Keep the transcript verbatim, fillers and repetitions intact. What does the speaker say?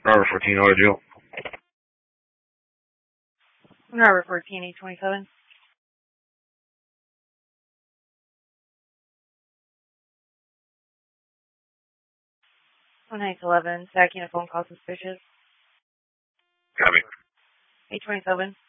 Robert fourteen, auto deal. Robert fourteen, eight twenty-seven. one eight eleven, stacking a phone call suspicious. Copy. eight twenty-seven.